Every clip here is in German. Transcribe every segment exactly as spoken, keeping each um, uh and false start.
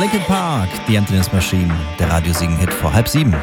Linkin Park, The Emptiness Machine, der Radio Siegen-Hit vor halb sieben.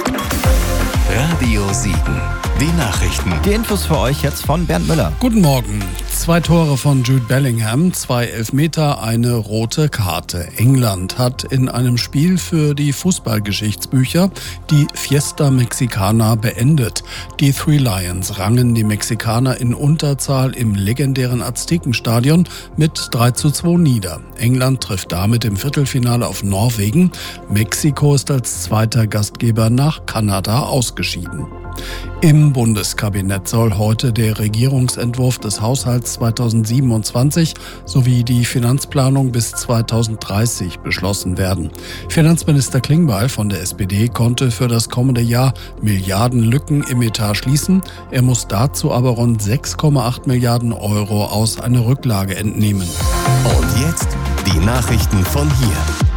Radio Siegen, die Nachrichten. Die Infos für euch jetzt von Bernd Müller. Guten Morgen. Zwei Tore von Jude Bellingham, zwei Elfmeter, eine rote Karte. England hat in einem Spiel für die Fußballgeschichtsbücher die Fiesta Mexicana beendet. Die Three Lions rangen die Mexikaner in Unterzahl im legendären Aztekenstadion mit drei zu zwei nieder. England trifft damit im Viertelfinale auf Norwegen. Mexiko ist als zweiter Gastgeber nach Kanada ausgeschieden. Im Bundeskabinett soll heute der Regierungsentwurf des Haushalts zweitausendsiebenundzwanzig sowie die Finanzplanung bis zweitausenddreißig beschlossen werden. Finanzminister Klingbeil von der S P D konnte für das kommende Jahr Milliardenlücken im Etat schließen. Er muss dazu aber rund sechs Komma acht Milliarden Euro aus einer Rücklage entnehmen. Und jetzt die Nachrichten von hier.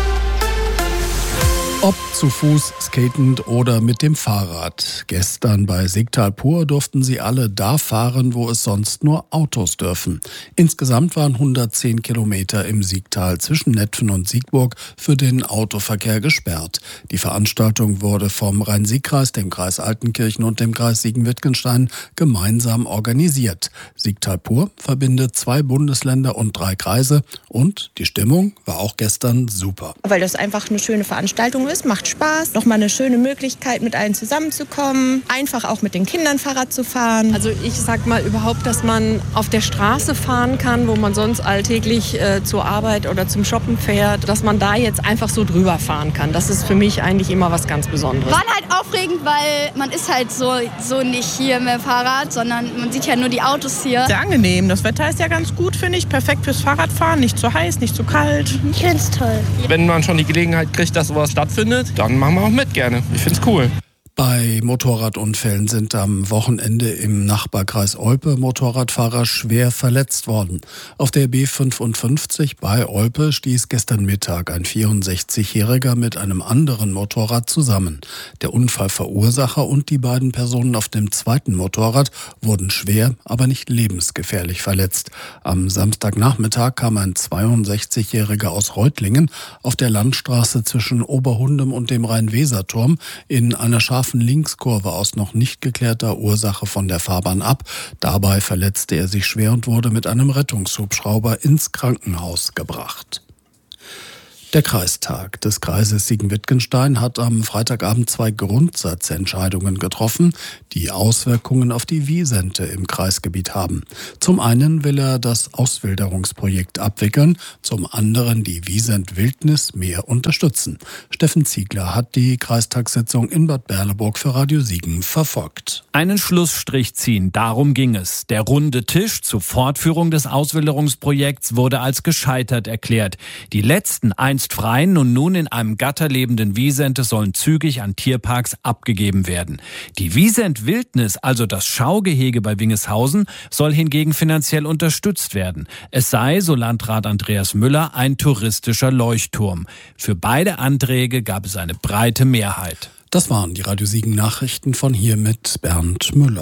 Ob zu Fuß, skatend oder mit dem Fahrrad. Gestern bei Sigtal Pur durften sie alle da fahren, wo es sonst nur Autos dürfen. Insgesamt waren hundertzehn Kilometer im Siegtal zwischen Netphen und Siegburg für den Autoverkehr gesperrt. Die Veranstaltung wurde vom Rhein-Sieg-Kreis, dem Kreis Altenkirchen und dem Kreis Siegen-Wittgenstein gemeinsam organisiert. Sigtal Pur verbindet zwei Bundesländer und drei Kreise und die Stimmung war auch gestern super. Weil das einfach eine schöne Veranstaltung ist, macht Spaß, nochmal eine schöne Möglichkeit, mit allen zusammenzukommen, einfach auch mit den Kindern Fahrrad zu fahren. Also ich sag mal überhaupt, dass man auf der Straße fahren kann, wo man sonst alltäglich äh, zur Arbeit oder zum Shoppen fährt, dass man da jetzt einfach so drüber fahren kann. Das ist für mich eigentlich immer was ganz Besonderes. War halt aufregend, weil man ist halt so, so nicht hier mit dem Fahrrad, sondern man sieht ja nur die Autos hier. Sehr angenehm. Das Wetter ist ja ganz gut, finde ich. Perfekt fürs Fahrradfahren. Nicht zu heiß, nicht zu kalt. Ich finde es toll. Wenn man schon die Gelegenheit kriegt, dass sowas stattfindet, dann machen wir auch mit gerne. Ich find's cool. Bei Motorradunfällen sind am Wochenende im Nachbarkreis Olpe Motorradfahrer schwer verletzt worden. Auf der B fünfundfünfzig bei Olpe stieß gestern Mittag ein vierundsechzigjähriger mit einem anderen Motorrad zusammen. Der Unfallverursacher und die beiden Personen auf dem zweiten Motorrad wurden schwer, aber nicht lebensgefährlich verletzt. Am Samstagnachmittag kam ein zweiundsechzigjähriger aus Reutlingen auf der Landstraße zwischen Oberhundem und dem Rhein-Weser-Turm in einer scharfen Linkskurve aus noch nicht geklärter Ursache von der Fahrbahn ab. Dabei verletzte er sich schwer und wurde mit einem Rettungshubschrauber ins Krankenhaus gebracht. Der Kreistag des Kreises Siegen-Wittgenstein hat am Freitagabend zwei Grundsatzentscheidungen getroffen, die Auswirkungen auf die Wiesente im Kreisgebiet haben. Zum einen will er das Auswilderungsprojekt abwickeln, zum anderen die Wiesent-Wildnis mehr unterstützen. Steffen Ziegler hat die Kreistagssitzung in Bad Berleburg für Radio Siegen verfolgt. Einen Schlussstrich ziehen, darum ging es. Der runde Tisch zur Fortführung des Auswilderungsprojekts wurde als gescheitert erklärt. Die letzten einst freien und nun in einem Gatter lebenden Wiesente sollen zügig an Tierparks abgegeben werden. Die Wiesent-Wildnis, also das Schaugehege bei Wingeshausen, soll hingegen finanziell unterstützt werden. Es sei, so Landrat Andreas Müller, ein touristischer Leuchtturm. Für beide Anträge gab es eine breite Mehrheit. Das waren die Radio Siegen Nachrichten von hier mit Bernd Müller.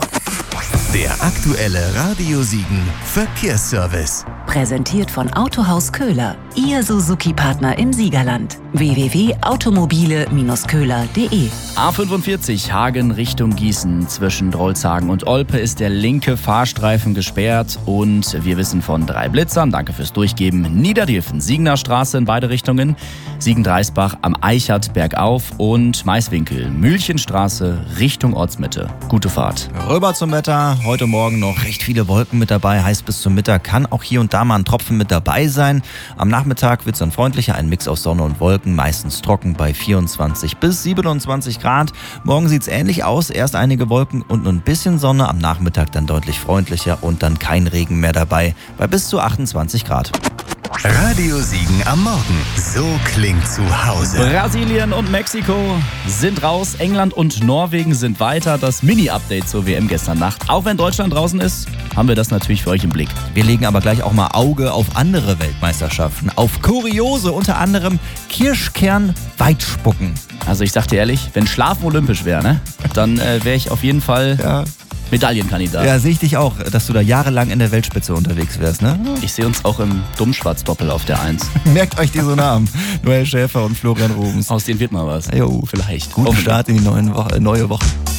Der aktuelle Radio Siegen Verkehrsservice. Präsentiert von Autohaus Köhler, Ihr Suzuki-Partner im Siegerland. w w w punkt automobile Bindestrich köhler punkt de A fünfundvierzig Hagen Richtung Gießen. Zwischen Drolshagen und Olpe ist der linke Fahrstreifen gesperrt und wir wissen von drei Blitzern. Danke fürs Durchgeben. Niederdilfen, Siegener Straße in beide Richtungen. Siegen-Dreisbach am Eichert bergauf und Maiswinkel, Mühlchenstraße Richtung Ortsmitte. Gute Fahrt. Rüber zum Wetter. Heute Morgen noch recht viele Wolken mit dabei. Heißt bis zum Mittag kann auch hier und da mal ein Tropfen mit dabei sein. Am Nachmittag wird es dann freundlicher. Ein Mix aus Sonne und Wolken. Meistens trocken bei vierundzwanzig bis siebenundzwanzig Grad. Morgen sieht es ähnlich aus. Erst einige Wolken und nur ein bisschen Sonne. Am Nachmittag dann deutlich freundlicher und dann kein Regen mehr dabei. Bei bis zu achtundzwanzig Grad. Radio Siegen am Morgen. So klingt zu Hause. Brasilien und Mexiko sind raus. England und Norwegen sind weiter. Das Mini-Update zur W M gestern Nacht. Auch wenn Deutschland draußen ist, haben wir das natürlich für euch im Blick. Wir legen aber gleich auch mal Auge auf andere Weltmeisterschaften. Auf Kuriose, unter anderem Kirschkern-Weitspucken. Also ich sag dir ehrlich, wenn Schlafen olympisch wäre, ne, dann äh, wäre ich auf jeden Fall... Ja. Medaillenkandidat. Ja, sehe ich dich auch, dass du da jahrelang in der Weltspitze unterwegs wärst, ne? Ich sehe uns auch im Dummschwarz-Doppel auf der Eins. Merkt euch diese Namen. Noel Schäfer und Florian Rubens. Aus denen wird mal was. Jo. Vielleicht. Guten Start in die neuen Woche, neue Woche.